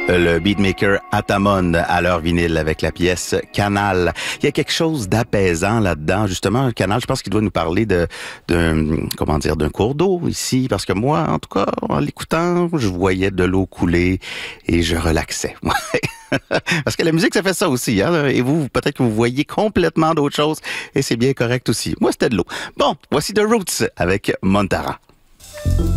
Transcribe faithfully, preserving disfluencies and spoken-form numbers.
le beatmaker Atamon à leur vinyle avec la pièce Canal. Il y a quelque chose d'apaisant là-dedans. Justement, un canal, je pense qu'il doit nous parler de, de comment dire, d'un cours d'eau ici. Parce que moi, en tout cas, en l'écoutant, je voyais de l'eau couler et je relaxais. Parce que la musique, ça fait ça aussi. Hein? Et vous, peut-être que vous voyez complètement d'autres choses et c'est bien correct aussi. Moi, c'était de l'eau. Bon, voici The Roots avec Montara.